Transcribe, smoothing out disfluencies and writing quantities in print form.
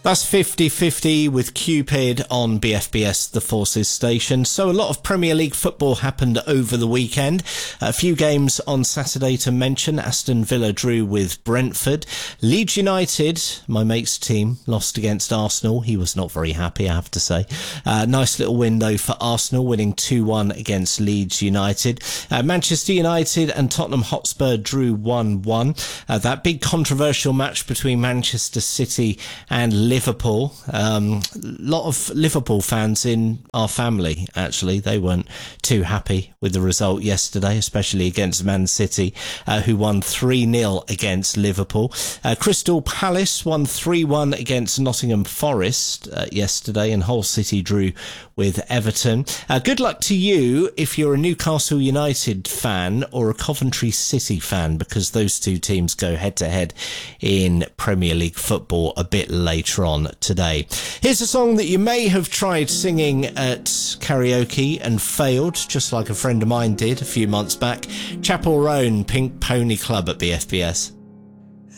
That's 50-50 with Cupid on BFBS, the Forces station. So a lot of Premier League football happened over the weekend. A few games on Saturday to mention. Aston Villa drew with Brentford. Leeds United, my mate's team, lost against Arsenal. He was not very happy, I have to say. Nice little win though for Arsenal, winning 2-1 against Leeds United. Manchester United and Tottenham Hotspur drew 1-1. That big controversial match between Manchester City and Liverpool. Lot of Liverpool fans in our family, actually. They weren't too happy with the result yesterday, especially against Man City, who won 3-0 against Liverpool. Crystal Palace won 3-1 against Nottingham Forest yesterday, and Hull City drew with Everton. Good luck to you if you're a Newcastle United fan or a Coventry City fan, because those two teams go head-to-head in Premier League football a bit later on today. Here's a song that you may have tried singing at karaoke and failed, just like a friend of mine did a few months back. Chapel Roan, Pink Pony Club at BFBS.